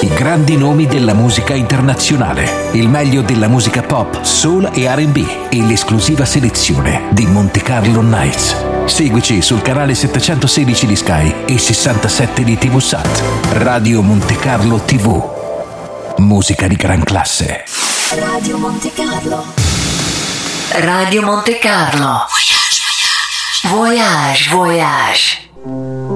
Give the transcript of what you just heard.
i grandi nomi della musica internazionale, il meglio della musica pop, soul e R&B e l'esclusiva selezione di Monte Carlo Nights. Seguici sul canale 716 di Sky e 67 di TV Sat. Radio Monte Carlo TV. Musica di gran classe. Radio Monte Carlo. Radio Monte Carlo. Voyage, voyage.